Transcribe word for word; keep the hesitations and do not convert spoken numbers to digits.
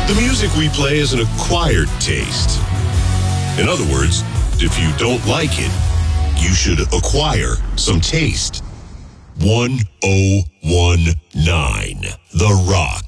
The music we play is an acquired taste. In other words, if you don't like it, you should acquire some taste. one oh one nine The Rock.